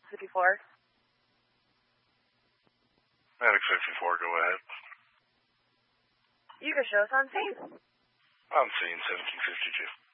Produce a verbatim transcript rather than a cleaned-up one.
fifty-four. Medic fifty-four, go ahead. You can show us on scene. On scene, seventeen fifty-two.